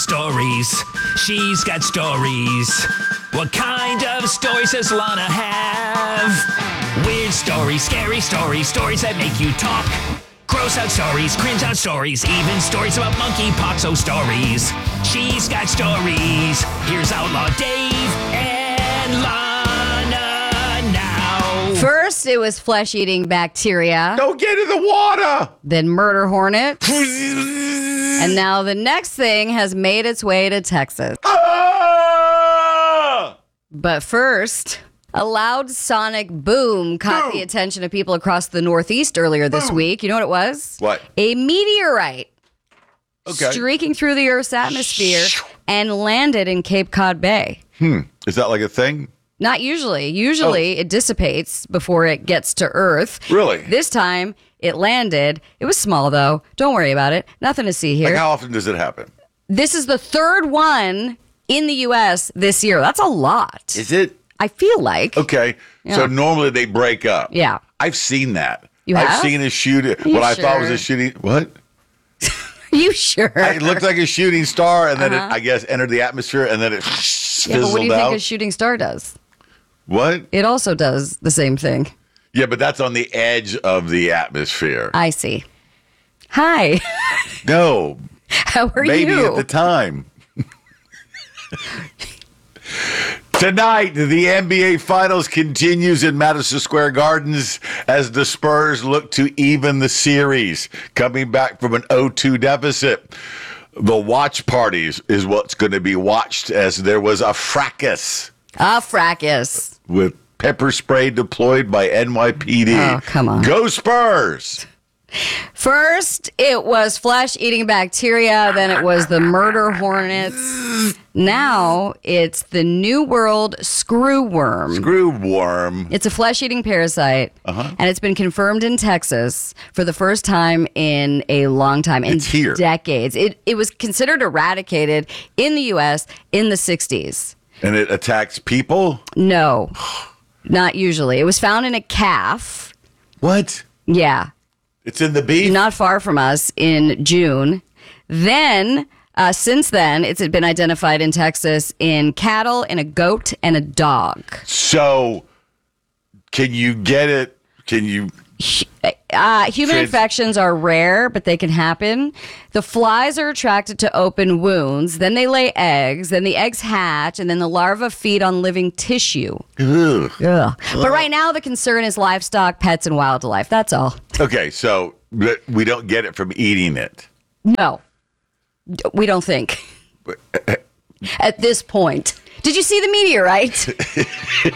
Stories. She's got stories. What kind of stories does Lana have? Weird stories, scary stories, stories that make you talk. Gross out stories, cringe out stories, even stories about monkeypox. Oh, stories. She's got stories. Here's Outlaw Dave and Lana now. First, it was flesh-eating bacteria. Don't get in the water. Then murder hornets. And now the next thing has made its way to Texas. Ah! But first, a loud sonic boom caught the attention of people across the Northeast earlier this week. You know what it was? What? A meteorite Okay. streaking through the Earth's atmosphere and landed in Cape Cod Bay. Is that like a thing? Not usually. Usually it dissipates before it gets to Earth. Really? This time it landed. It was small though. Don't worry about it. Nothing to see here. Like how often does it happen? This is the third one in the U.S. this year. That's a lot. Is it? I feel like. Okay. Yeah. So normally they break up. Yeah. I've seen that. You I've have? seen a shooting. you What I thought was sure? a shooting. What? You sure? It looked like a shooting star, and then it, I guess, entered the atmosphere, and then it yeah, fizzled but what do you out. think a shooting star does? What? It also does the same thing. Yeah, but that's on the edge of the atmosphere. I see. Hi. No, How are maybe you? at the time. Tonight, the NBA Finals continues in Madison Square Gardens as the Spurs look to even the series, coming back from an 0-2 deficit. The watch parties is what's going to be watched as there was a fracas A fracas. with pepper spray deployed by NYPD. Oh, come on. Go Spurs! First, it was flesh-eating bacteria. Then it was the murder hornets. Now it's the New World screwworm. Screwworm. It's a flesh-eating parasite, and it's been confirmed in Texas for the first time in a long time, in It's here. decades. It was considered eradicated in the U.S. in the 60s. And it attacks people? No, not usually. It was found in a calf. What? Yeah, It's in the beef? not far from us in June. Then, since then, it's been identified in Texas in cattle, in a goat, and a dog. So, can you get it? Can you? Human infections are rare, but they can happen. The flies are attracted to open wounds. Then they lay eggs. Then the eggs hatch, and then the larvae feed on living tissue. Ugh. Ugh. But right now, the concern is livestock, pets, and wildlife. That's all. Okay, so we don't get it from eating it. No, we don't think. At this point. Did you see the meteorite?